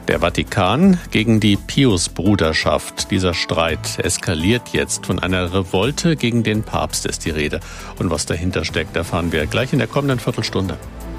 Der Vatikan gegen die Pius-Bruderschaft. Dieser Streit eskaliert jetzt. Von einer Revolte gegen den Papst ist die Rede. Und was dahinter steckt, erfahren wir gleich in der kommenden Viertelstunde.